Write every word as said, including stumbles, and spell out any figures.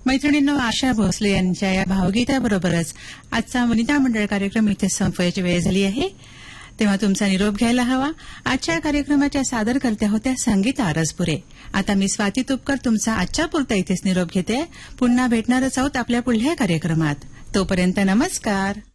मैत्रिणींनो, आशा भोसले यांच्या या भावगीताबरोबरच आजचा वनिता मंडळ कार्यक्रम इथे संपवायची वेळ झाली आहे. तेव्हा तुमचा निरोप घ्यायला हवा. आजच्या कार्यक्रमाच्या सादरकर्त्या होत्या संगीता आरसपुरे. आता मी स्वाती तुपकर तुमचा आजच्या पुरता इथेच निरोप घेते. पुन्हा भेटणारच आहोत आपल्या पुढल्या कार्यक्रमात. तोपर्यंत नमस्कार.